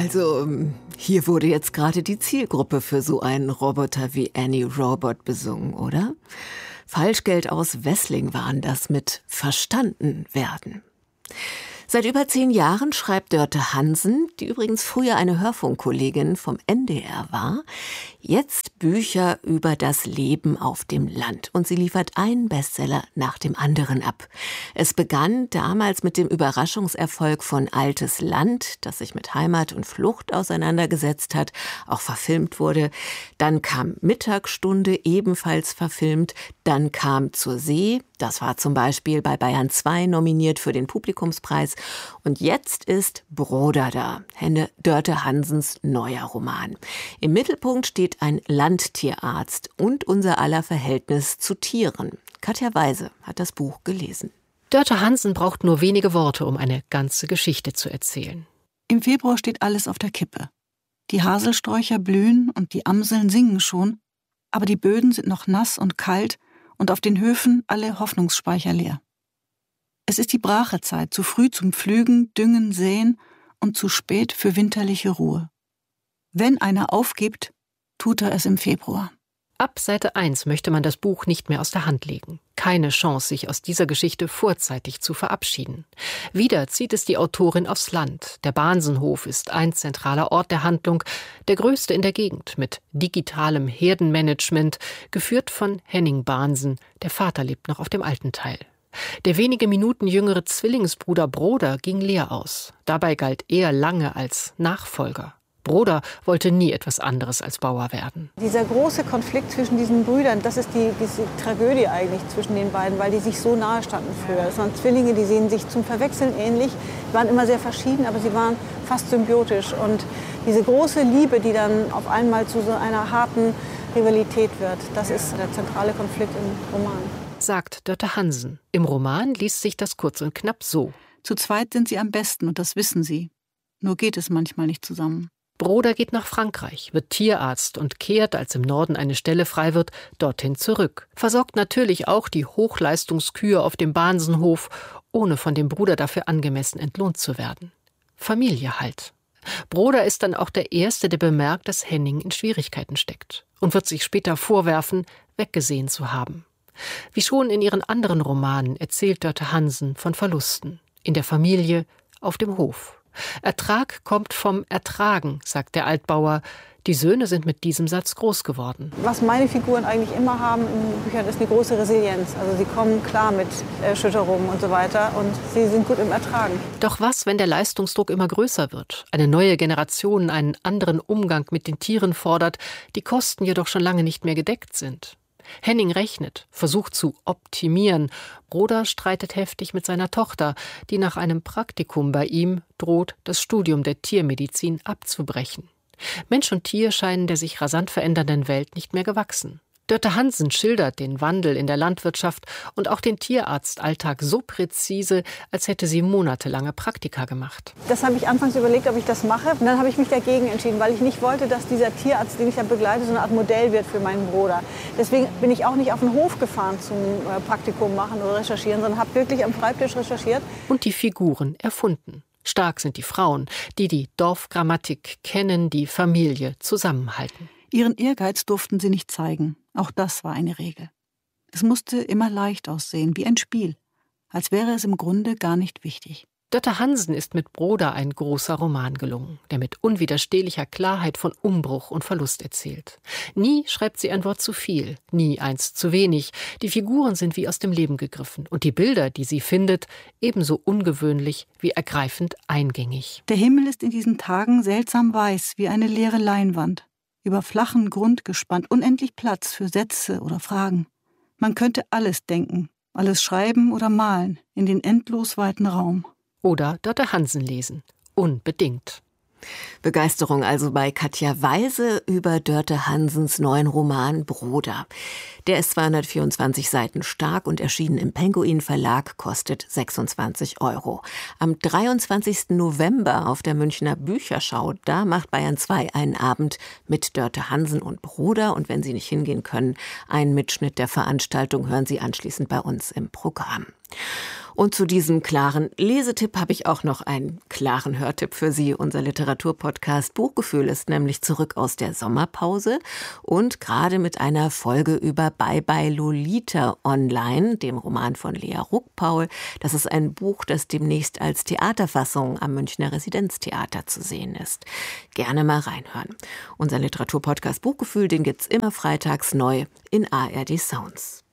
Also, hier wurde jetzt gerade die Zielgruppe für so einen Roboter wie Annie Robot besungen, oder? Falschgeld aus Wessling waren das mit verstanden werden. Seit über 10 Jahren schreibt Dörte Hansen, die übrigens früher eine Hörfunkkollegin vom NDR war, jetzt Bücher über das Leben auf dem Land. Und sie liefert einen Bestseller nach dem anderen ab. Es begann damals mit dem Überraschungserfolg von Altes Land, das sich mit Heimat und Flucht auseinandergesetzt hat, auch verfilmt wurde. Dann kam Mittagsstunde, ebenfalls verfilmt. Dann kam Zur See. Das war zum Beispiel bei Bayern 2 nominiert für den Publikumspreis. Und jetzt ist Broder da, Dörte Hansens neuer Roman. Im Mittelpunkt steht ein Landtierarzt und unser aller Verhältnis zu Tieren. Katja Weise hat das Buch gelesen. Dörte Hansen braucht nur wenige Worte, um eine ganze Geschichte zu erzählen. Im Februar steht alles auf der Kippe. Die Haselsträucher blühen und die Amseln singen schon, aber die Böden sind noch nass und kalt und auf den Höfen alle Hoffnungsspeicher leer. Es ist die Brachezeit, zu früh zum Pflügen, Düngen, Säen und zu spät für winterliche Ruhe. Wenn einer aufgibt, tut er es im Februar. Ab Seite 1 möchte man das Buch nicht mehr aus der Hand legen. Keine Chance, sich aus dieser Geschichte vorzeitig zu verabschieden. Wieder zieht es die Autorin aufs Land. Der Bahnsenhof ist ein zentraler Ort der Handlung, der größte in der Gegend, mit digitalem Herdenmanagement, geführt von Henning Bahnsen. Der Vater lebt noch auf dem alten Teil. Der wenige Minuten jüngere Zwillingsbruder Broder ging leer aus. Dabei galt er lange als Nachfolger. Broder wollte nie etwas anderes als Bauer werden. Dieser große Konflikt zwischen diesen Brüdern, das ist diese Tragödie eigentlich zwischen den beiden, weil die sich so nahe standen früher. Es waren Zwillinge, die sehen sich zum Verwechseln ähnlich, waren immer sehr verschieden, aber sie waren fast symbiotisch. Und diese große Liebe, die dann auf einmal zu so einer harten Rivalität wird, das ist der zentrale Konflikt im Roman. Sagt Dörte Hansen. Im Roman liest sich das kurz und knapp so. Zu zweit sind sie am besten und das wissen sie. Nur geht es manchmal nicht zusammen. Broder geht nach Frankreich, wird Tierarzt und kehrt, als im Norden eine Stelle frei wird, dorthin zurück. Versorgt natürlich auch die Hochleistungskühe auf dem Bahnsenhof, ohne von dem Bruder dafür angemessen entlohnt zu werden. Familie halt. Broder ist dann auch der Erste, der bemerkt, dass Henning in Schwierigkeiten steckt und wird sich später vorwerfen, weggesehen zu haben. Wie schon in ihren anderen Romanen erzählt Dörte Hansen von Verlusten. In der Familie, auf dem Hof. Ertrag kommt vom Ertragen, sagt der Altbauer. Die Söhne sind mit diesem Satz groß geworden. Was meine Figuren eigentlich immer haben in Büchern, ist eine große Resilienz. Also sie kommen klar mit Erschütterungen und so weiter und sie sind gut im Ertragen. Doch was, wenn der Leistungsdruck immer größer wird? Eine neue Generation einen anderen Umgang mit den Tieren fordert, die Kosten jedoch schon lange nicht mehr gedeckt sind. Henning rechnet, versucht zu optimieren. Broder streitet heftig mit seiner Tochter, die nach einem Praktikum bei ihm droht, das Studium der Tiermedizin abzubrechen. Mensch und Tier scheinen der sich rasant verändernden Welt nicht mehr gewachsen. Dörte Hansen schildert den Wandel in der Landwirtschaft und auch den Tierarztalltag so präzise, als hätte sie monatelange Praktika gemacht. Das habe ich anfangs überlegt, ob ich das mache. Und dann habe ich mich dagegen entschieden, weil ich nicht wollte, dass dieser Tierarzt, den ich da begleite, so eine Art Modell wird für meinen Bruder. Deswegen bin ich auch nicht auf den Hof gefahren zum Praktikum machen oder recherchieren, sondern habe wirklich am Schreibtisch recherchiert. Und die Figuren erfunden. Stark sind die Frauen, die die Dorfgrammatik kennen, die Familie zusammenhalten. Ihren Ehrgeiz durften sie nicht zeigen. Auch das war eine Regel. Es musste immer leicht aussehen, wie ein Spiel, als wäre es im Grunde gar nicht wichtig. Dörte Hansen ist mit Broder ein großer Roman gelungen, der mit unwiderstehlicher Klarheit von Umbruch und Verlust erzählt. Nie schreibt sie ein Wort zu viel, nie eins zu wenig. Die Figuren sind wie aus dem Leben gegriffen und die Bilder, die sie findet, ebenso ungewöhnlich wie ergreifend eingängig. Der Himmel ist in diesen Tagen seltsam weiß, wie eine leere Leinwand. Über flachen Grund gespannt, unendlich Platz für Sätze oder Fragen. Man könnte alles denken, alles schreiben oder malen, in den endlos weiten Raum. Oder Dörte Hansen lesen. Unbedingt. Begeisterung also bei Katja Weise über Dörte Hansens neuen Roman Broder. Der ist 224 Seiten stark und erschienen im Penguin Verlag, kostet 26 €. Am 23. November auf der Münchner Bücherschau, da macht Bayern 2 einen Abend mit Dörte Hansen und Broder. Und wenn Sie nicht hingehen können, einen Mitschnitt der Veranstaltung hören Sie anschließend bei uns im Programm. Und zu diesem klaren Lesetipp habe ich auch noch einen klaren Hörtipp für Sie. Unser Literaturpodcast Buchgefühl ist nämlich zurück aus der Sommerpause und gerade mit einer Folge über Bye Bye Lolita online, dem Roman von Lea Ruckpaul. Das ist ein Buch, das demnächst als Theaterfassung am Münchner Residenztheater zu sehen ist. Gerne mal reinhören. Unser Literaturpodcast Buchgefühl, den gibt's immer freitags neu in ARD Sounds.